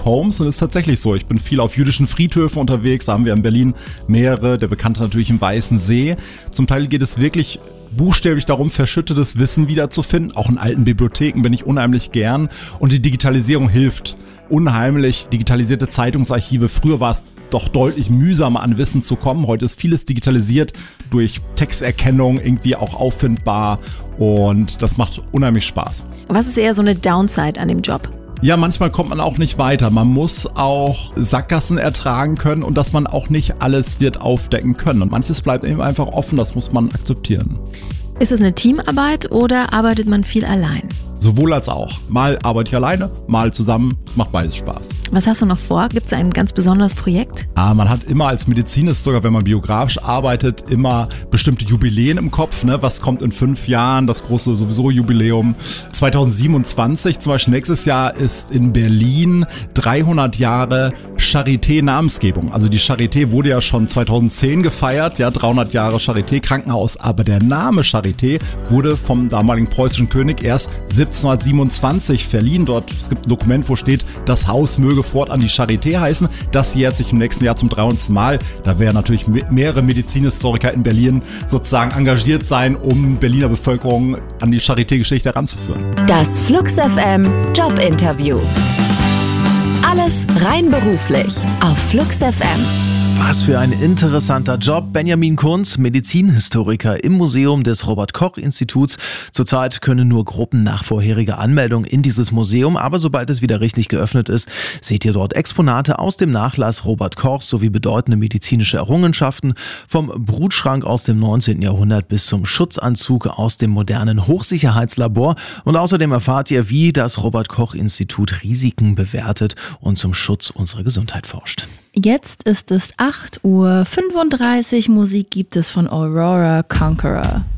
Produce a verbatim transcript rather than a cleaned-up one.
Sherlock Holmes und ist tatsächlich so. Ich bin viel auf jüdischen Friedhöfen unterwegs, da haben wir in Berlin mehrere, der bekannte natürlich im Weißen See. Zum Teil geht es wirklich buchstäblich darum, verschüttetes Wissen wiederzufinden. Auch in alten Bibliotheken bin ich unheimlich gern und die Digitalisierung hilft. Unheimlich digitalisierte Zeitungsarchive. Früher war es doch deutlich mühsamer an Wissen zu kommen. Heute ist vieles digitalisiert, durch Texterkennung irgendwie auch auffindbar und das macht unheimlich Spaß. Was ist eher so eine Downside an dem Job? Ja, manchmal kommt man auch nicht weiter. Man muss auch Sackgassen ertragen können und dass man auch nicht alles wird aufdecken können. Und manches bleibt eben einfach offen, das muss man akzeptieren. Ist es eine Teamarbeit oder arbeitet man viel allein? Sowohl als auch. Mal arbeite ich alleine, mal zusammen. Macht beides Spaß. Was hast du noch vor? Gibt es ein ganz besonderes Projekt? Ah, man hat immer als Medizinhistoriker, wenn man biografisch arbeitet, immer bestimmte Jubiläen im Kopf. Ne? Was kommt in fünf Jahren? Das große sowieso Jubiläum. zweitausendsiebenundzwanzig, zum Beispiel nächstes Jahr, ist in Berlin dreihundert Jahre Charité-Namensgebung. Also die Charité wurde ja schon zweitausendzehn gefeiert, ja, dreihundert Jahre Charité-Krankenhaus. Aber der Name Charité wurde vom damaligen preußischen König erst siebzehnhundertsiebenundzwanzig verliehen. Dort, es gibt ein Dokument, wo steht, das Haus möge fortan die Charité heißen. Das jährt sich im nächsten Jahr zum dreihundertsten Mal. Da werden natürlich mehrere Medizinhistoriker in Berlin sozusagen engagiert sein, um Berliner Bevölkerung an die Charité-Geschichte heranzuführen. Das Flux F M Jobinterview. Alles rein beruflich auf Flux F M. Was für ein interessanter Job. Benjamin Kunz, Medizinhistoriker im Museum des Robert-Koch-Instituts. Zurzeit können nur Gruppen nach vorheriger Anmeldung in dieses Museum, aber sobald es wieder richtig geöffnet ist, seht ihr dort Exponate aus dem Nachlass Robert Koch sowie bedeutende medizinische Errungenschaften, vom Brutschrank aus dem neunzehnten Jahrhundert bis zum Schutzanzug aus dem modernen Hochsicherheitslabor. Und außerdem erfahrt ihr, wie das Robert-Koch-Institut Risiken bewertet und zum Schutz unserer Gesundheit forscht. Jetzt ist es acht Uhr fünfunddreißig. Musik gibt es von Aurora Conqueror.